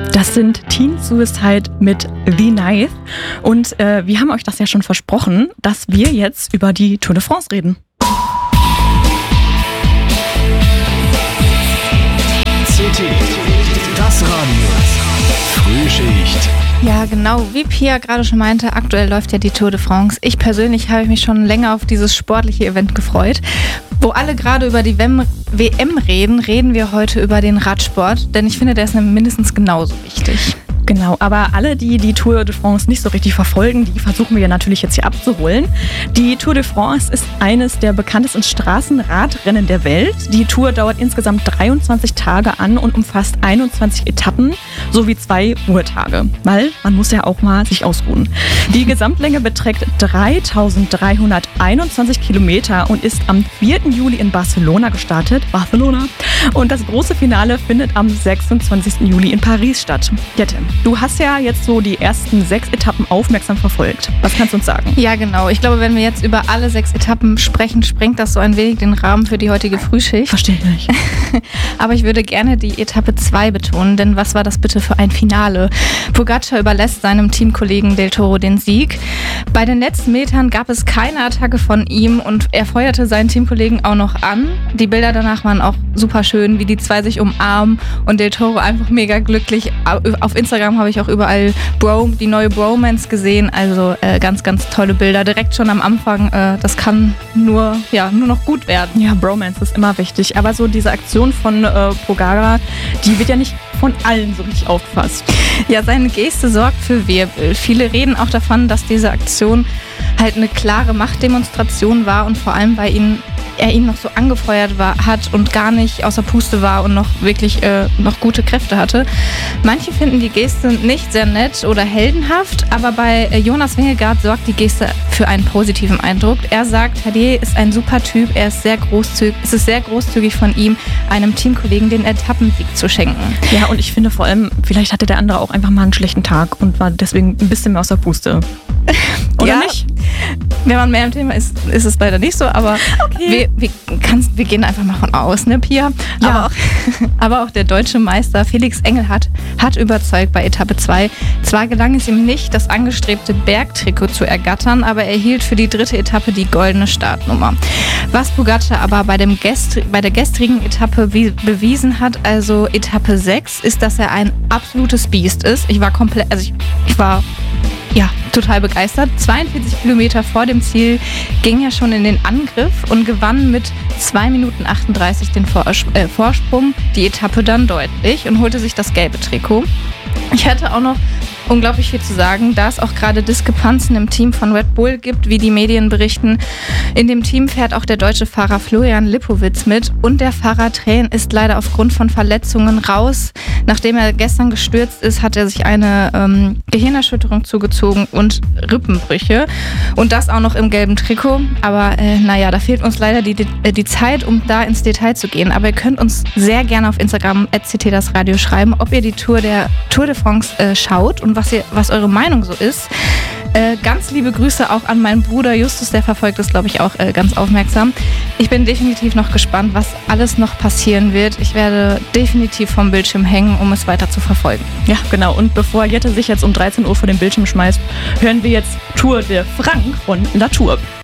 Das sind Teen Suicide mit The Knife. Und wir haben euch das ja schon versprochen, dass wir jetzt über die Tour de France reden. CT, das Radio. Frühschicht. Ja, genau, wie Pia gerade schon meinte, aktuell läuft ja die Tour de France. Ich persönlich habe mich schon länger auf dieses sportliche Event gefreut. Wo alle gerade über die WM reden, reden wir heute über den Radsport, denn ich finde, der ist mindestens genauso wichtig. Genau, aber alle, die die Tour de France nicht so richtig verfolgen, die versuchen wir natürlich jetzt hier abzuholen. Die Tour de France ist eines der bekanntesten Straßenradrennen der Welt. Die Tour dauert insgesamt 23 Tage an und umfasst 21 Etappen sowie 2 Ruhetage, weil man muss ja auch mal sich ausruhen. Die Gesamtlänge beträgt 3.321 Kilometer und ist am 4. Juli in Barcelona gestartet. Barcelona. Und das große Finale findet am 26. Juli in Paris statt. Jette, du hast ja jetzt so die ersten 6 Etappen aufmerksam verfolgt. Was kannst du uns sagen? Ja, genau. Ich glaube, wenn wir jetzt über alle 6 Etappen sprechen, sprengt das so ein wenig den Rahmen für die heutige Frühschicht. Verstehe ich nicht. Aber ich würde gerne die Etappe 2 betonen, denn was war das bitte für ein Finale? Pogacar überlässt seinem Teamkollegen Del Toro den Sieg. Bei den letzten Metern gab es keine Attacke von ihm und er feuerte seinen Teamkollegen auch noch an. Die Bilder danach waren auch super schön, wie die zwei sich umarmen und Del Toro einfach mega glücklich. Auf Instagram habe ich auch überall die neue Bromance gesehen, also ganz, ganz tolle Bilder. Direkt schon am Anfang, das kann nur noch gut werden. Ja, Bromance ist immer wichtig, aber so diese Aktion von Pogacar, die wird ja nicht von allen so richtig aufgefasst. Ja, seine Geste sorgt für Wirbel. Viele reden auch davon, dass diese Aktion halt eine klare Machtdemonstration war und vor allem, weil er ihn noch so angefeuert hat und gar nicht außer Puste war und noch wirklich noch gute Kräfte hatte. Manche finden die Geste nicht sehr nett oder heldenhaft, aber bei Jonas Vingegaard sorgt die Geste für einen positiven Eindruck. Er sagt, Tadej ist ein super Typ, es ist sehr großzügig von ihm, einem Teamkollegen den Etappensieg zu schenken. Ja, und ich finde vor allem, vielleicht hatte der andere auch einfach mal einen schlechten Tag und war deswegen ein bisschen mehr aus der Puste. Oder ja, nicht? Wenn man mehr im Thema ist, ist es leider nicht so, aber okay. wir gehen einfach mal von aus, ne, Pia? Ja. Aber auch der deutsche Meister Felix Engel hat überzeugt bei Etappe 2. Zwar gelang es ihm nicht, das angestrebte Bergtrikot zu ergattern, aber er erhielt für die 3. Etappe die goldene Startnummer. Was Pogacar aber bei der gestrigen Etappe bewiesen hat, also Etappe 6, ist, dass er ein absolutes Biest ist. Ich war total begeistert. 42 Kilometer vor dem Ziel ging er schon in den Angriff und gewann mit 2 Minuten 38 den Vorsprung die Etappe dann deutlich und holte sich das gelbe Trikot. Ich hatte auch noch unglaublich viel zu sagen, da es auch gerade Diskrepanzen im Team von Red Bull gibt, wie die Medien berichten. In dem Team fährt auch der deutsche Fahrer Florian Lipowitz mit und der Fahrer Trähn ist leider aufgrund von Verletzungen raus. Nachdem er gestern gestürzt ist, hat er sich eine Gehirnerschütterung zugezogen und Rippenbrüche und das auch noch im gelben Trikot. Aber da fehlt uns leider die Zeit, um da ins Detail zu gehen. Aber ihr könnt uns sehr gerne auf Instagram @CT-das-Radio schreiben, ob ihr die Tour de France schaut und was eure Meinung so ist. Ganz liebe Grüße auch an meinen Bruder Justus, der verfolgt das, glaube ich, auch ganz aufmerksam. Ich bin definitiv noch gespannt, was alles noch passieren wird. Ich werde definitiv vom Bildschirm hängen, um es weiter zu verfolgen. Ja, genau. Und bevor Jette sich jetzt um 13 Uhr vor den Bildschirm schmeißt, hören wir jetzt Tour de Frank von Latour.